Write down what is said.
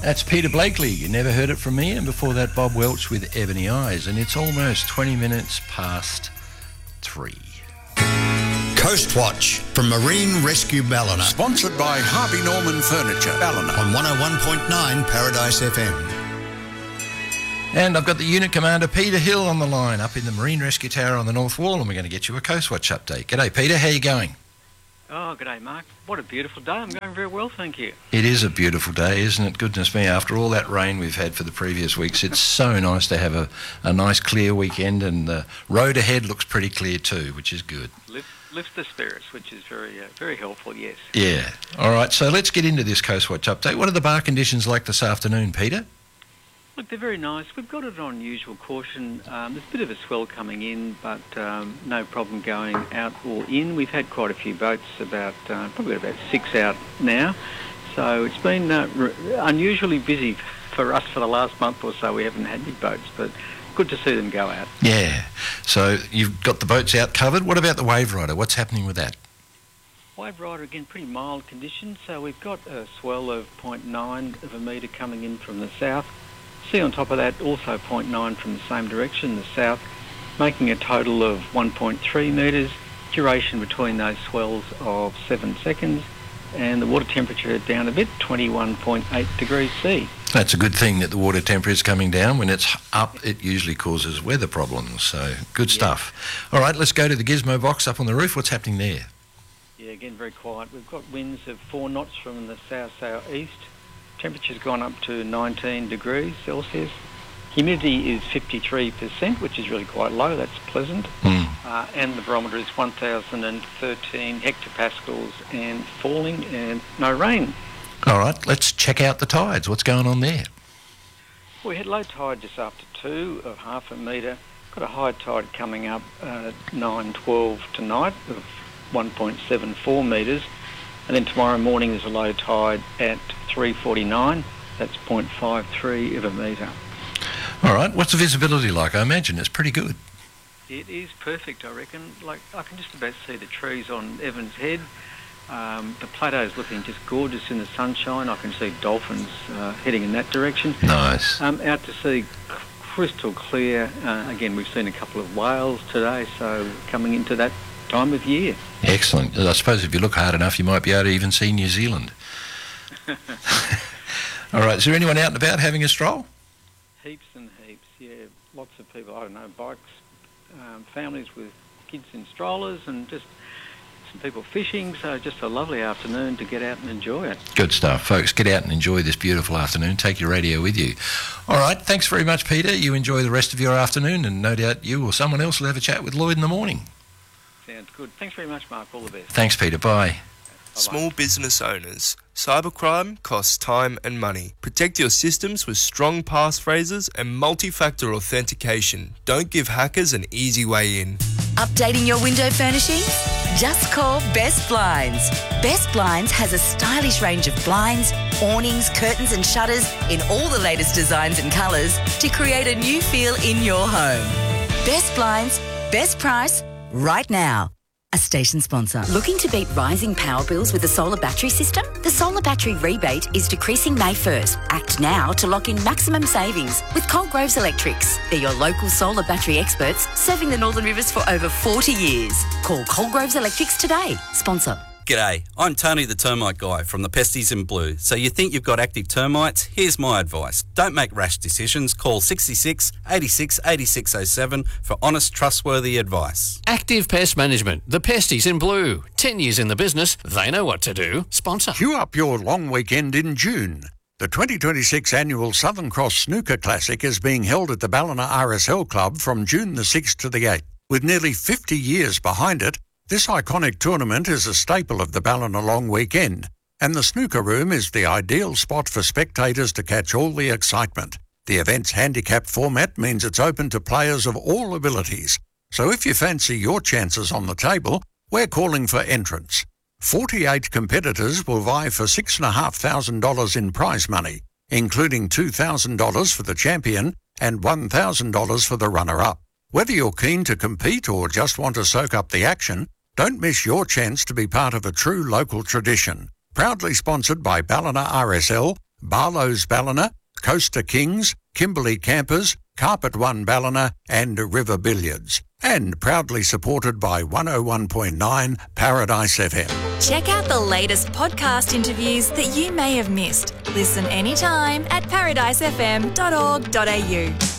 That's Peter Blakely. You never heard it from me. And before that, Bob Welch with Ebony Eyes. And it's almost 20 minutes past 3. Coast Watch from Marine Rescue Ballina. Sponsored by Harvey Norman Furniture, Ballina. On 101.9 Paradise FM. And I've got the Unit Commander Peter Hill on the line up in the Marine Rescue Tower on the North Wall, and we're going to get you a Coast Watch update. G'day, Peter. How are you going? Oh, g'day, Mark. What a beautiful day. I'm going very well, thank you. It is a beautiful day, isn't it? Goodness me, after all that rain we've had for the previous weeks, it's so nice to have a nice clear weekend, and the road ahead looks pretty clear too, which is good. Lift the spirits, which is very helpful, yes. Yeah. All right, so let's get into this Coast Watch update. What are the bar conditions like this afternoon, Peter? Look, they're very nice. We've got it on usual caution. There's a bit of a swell coming in, but no problem going out or in. We've had quite a few boats, probably about 6 out now. So it's been unusually busy for us for the last month or so. We haven't had big boats, but good to see them go out. Yeah. So you've got the boats out covered. What about the Wave Rider? What's happening with that? Wave Rider, again, pretty mild conditions. So we've got a swell of 0.9 of a metre coming in from the south. Sea on top of that, also 0.9 from the same direction, the south, making a total of 1.3 metres, duration between those swells of 7 seconds, and the water temperature down a bit, 21.8 degrees C. That's a good thing that the water temperature is coming down. When it's up, it usually causes weather problems, so good stuff. All right, let's go to the Gizmo box up on the roof. What's happening there? Yeah, again, very quiet. We've got winds of 4 knots from the south-southeast. Temperature's gone up to 19 degrees Celsius. Humidity is 53%, which is really quite low. That's pleasant. And the barometer is 1,013 hectopascals and falling, and no rain. All right, let's check out the tides. What's going on there? We had low tide just after 2 of half a metre. Got a high tide coming up at 9:12 tonight of 1.74 metres. And then tomorrow morning there's a low tide at 3:49. That's 0.53 of a metre. All right. What's the visibility like? I imagine it's pretty good. It is perfect, I reckon. Like, I can just about see the trees on Evans Head. The plateau's looking just gorgeous in the sunshine. I can see dolphins heading in that direction. Nice. Out to sea, crystal clear. Again, we've seen a couple of whales today, so coming into that time of year. Excellent. I suppose if you look hard enough, you might be able to even see New Zealand. All right. Is there anyone out and about having a stroll? Heaps and heaps, yeah. Lots of people, I don't know, bikes, families with kids in strollers, and just some people fishing. So just a lovely afternoon to get out and enjoy it. Good stuff, folks. Get out and enjoy this beautiful afternoon. Take your radio with you. All right. Thanks very much, Peter. You enjoy the rest of your afternoon, and no doubt you or someone else will have a chat with Lloyd in the morning. Sounds good. Thanks very much, Mark. All the best. Thanks, Peter. Bye. Small business owners. Cybercrime costs time and money. Protect your systems with strong passphrases and multi-factor authentication. Don't give hackers an easy way in. Updating your window furnishings? Just call Best Blinds. Best Blinds has a stylish range of blinds, awnings, curtains and shutters in all the latest designs and colours to create a new feel in your home. Best Blinds, best price, right now. A station sponsor. Looking to beat rising power bills with a solar battery system? The solar battery rebate is decreasing May 1st. Act now to lock in maximum savings with Coalgroves Electrics. They're your local solar battery experts serving the Northern Rivers for over 40 years. Call Coalgroves Electrics today. Sponsor. G'day, I'm Tony the Termite Guy from the Pesties in Blue. So you think you've got active termites? Here's my advice. Don't make rash decisions. Call 66 86 8607 for honest, trustworthy advice. Active Pest Management, the Pesties in Blue. 10 years in the business, they know what to do. Sponsor. Queue up your long weekend in June. The 2026 annual Southern Cross Snooker Classic is being held at the Ballina RSL Club from June the 6th to the 8th. With nearly 50 years behind it, this iconic tournament is a staple of the Ballina long weekend, and the snooker room is the ideal spot for spectators to catch all the excitement. The event's handicap format means it's open to players of all abilities, so if you fancy your chances on the table, we're calling for entrance. 48 competitors will vie for $6,500 in prize money, including $2,000 for the champion and $1,000 for the runner-up. Whether you're keen to compete or just want to soak up the action, don't miss your chance to be part of a true local tradition. Proudly sponsored by Ballina RSL Barlow's Ballina, Coaster Kings, Kimberley Campers, Carpet One Ballina and River Billiards. And proudly supported by 101.9 Paradise FM. Check out the latest podcast interviews that you may have missed. Listen anytime at paradisefm.org.au.